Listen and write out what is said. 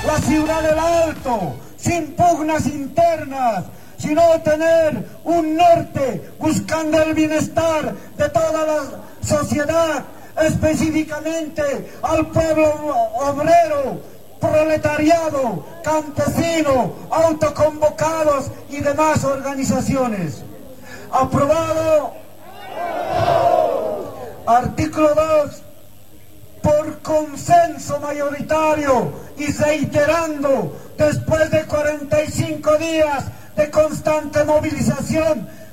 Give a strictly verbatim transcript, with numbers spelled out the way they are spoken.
la ciudad del Alto, sin pugnas internas, sino tener un norte buscando el bienestar de toda la sociedad, específicamente al pueblo obrero, proletariado, campesino, autoconvocados y demás organizaciones. Aprobado. Artículo dos. Por consenso mayoritario y reiterando, después de cuarenta y cinco días de constante movilización,